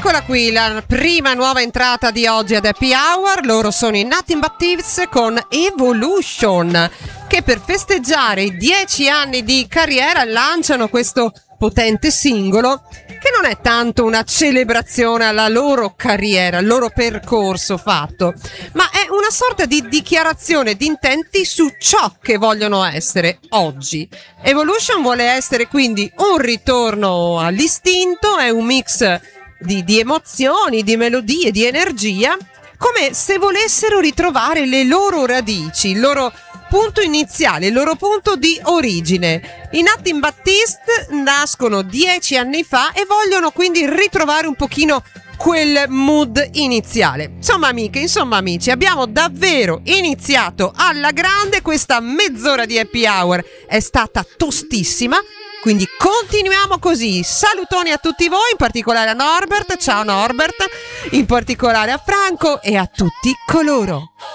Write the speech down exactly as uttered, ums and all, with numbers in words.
Eccola qui, la prima nuova entrata di oggi ad Happy Hour. Loro sono i Nothing But Thieves con Evolution, che per festeggiare i dieci anni di carriera lanciano questo potente singolo che non è tanto una celebrazione alla loro carriera, al loro percorso fatto, ma è una sorta di dichiarazione di intenti su ciò che vogliono essere oggi. Evolution vuole essere quindi un ritorno all'istinto, è un mix di, di emozioni, di melodie, di energia, come se volessero ritrovare le loro radici, il loro punto iniziale, il loro punto di origine. I Nothing But Thieves nascono dieci anni fa e vogliono quindi ritrovare un pochino quel mood iniziale. Insomma amiche, insomma amici, abbiamo davvero iniziato alla grande. Questa mezz'ora di Happy Hour è stata tostissima, quindi continuiamo così. Salutoni a tutti voi, in particolare a Norbert, ciao Norbert, in particolare a Franco e a tutti coloro